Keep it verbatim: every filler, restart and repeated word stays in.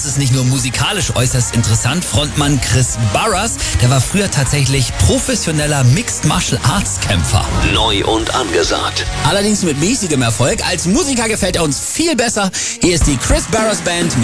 ist nicht nur musikalisch äußerst interessant. Frontmann Chris Barras, der war früher tatsächlich professioneller Mixed Martial Arts Kämpfer. Neu und angesagt. Allerdings mit mäßigem Erfolg. Als Musiker gefällt er uns viel besser. Hier ist die Chris Barras Band